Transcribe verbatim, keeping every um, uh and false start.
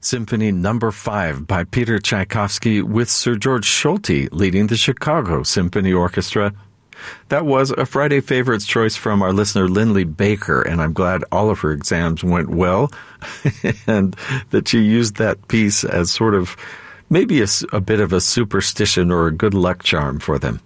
Symphony Number Five by Peter Tchaikovsky with Sir George Solti leading the Chicago Symphony Orchestra. That was a Friday Favorites choice from our listener Lindley Baker, and I'm glad all of her exams went well and that she used that piece as sort of maybe a, a bit of a superstition or a good luck charm for them.